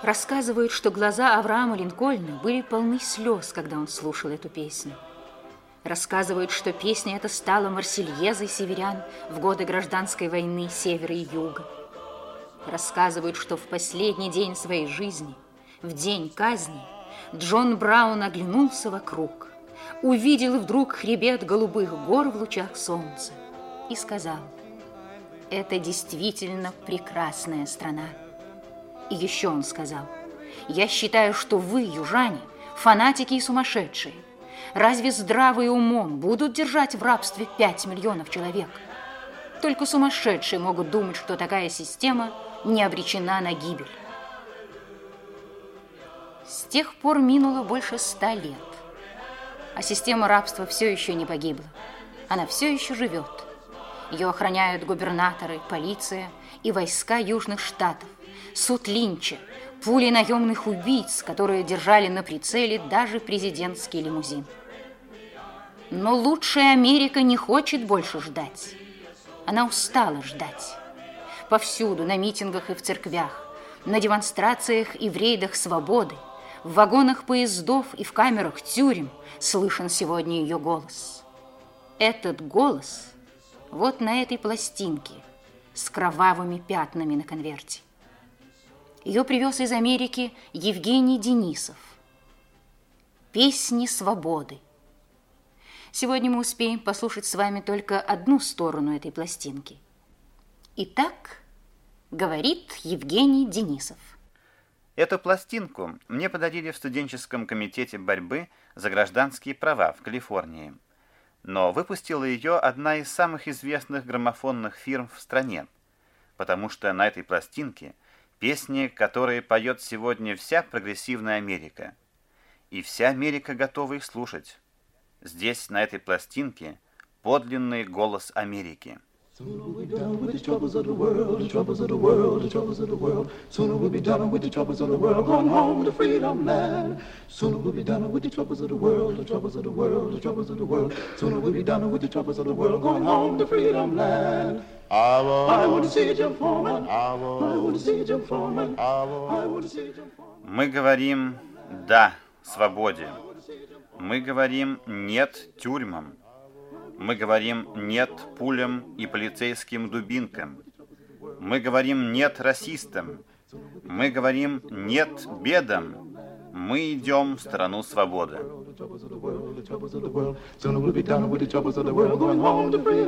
Рассказывают, что глаза Авраама Линкольна были полны слез, когда он слушал эту песню. Рассказывают, что песня эта стала марсельезой северян в годы гражданской войны севера и юга. Рассказывают, что в последний день своей жизни, в день казни, Джон Браун оглянулся вокруг, увидел вдруг хребет голубых гор в лучах солнца и сказал: «Это действительно прекрасная страна». И еще он сказал: «Я считаю, что вы, южане, фанатики и сумасшедшие. Разве здравые умом будут держать в рабстве 5 миллионов человек? Только сумасшедшие могут думать, что такая система не обречена на гибель». С тех пор минуло больше 100 лет, а система рабства все еще не погибла. Она все еще живет. Ее охраняют губернаторы, полиция и войска Южных Штатов, суд Линча, пули наемных убийц, которые держали на прицеле даже президентский лимузин. Но лучшая Америка не хочет больше ждать. Она устала ждать. Повсюду, на митингах и в церквях, на демонстрациях и в рейдах свободы, в вагонах поездов и в камерах тюрем слышен сегодня ее голос. Этот голос вот на этой пластинке с кровавыми пятнами на конверте. Ее привез из Америки Евгений Денисов. «Песни свободы». Сегодня мы успеем послушать с вами только одну сторону этой пластинки. Итак, говорит Евгений Денисов. Эту пластинку мне подарили в студенческом комитете борьбы за гражданские права в Калифорнии. Но выпустила ее одна из самых известных граммофонных фирм в стране, потому что на этой пластинке песни, которые поет сегодня вся прогрессивная Америка. И вся Америка готова их слушать. Здесь, на этой пластинке, подлинный голос Америки. Sooner we'll be done with the troubles of the world, the troubles of the world, the troubles of the world. Sooner we'll be done with the troubles of the world, going home to freedom land. Sooner we'll be done with the troubles of the world, the troubles of the world, the troubles of the world. Sooner we'll be done with the troubles of the world, going home to freedom land. I want to see Jim Foreman. I want to see Jim Foreman. I want to see Jim Foreman. Мы говорим «да» свободе. Мы говорим «нет» тюрьмам. Мы говорим «нет» пулям и полицейским дубинкам. Мы говорим «нет» расистам. Мы говорим «нет» бедам. Мы идем в страну свободы.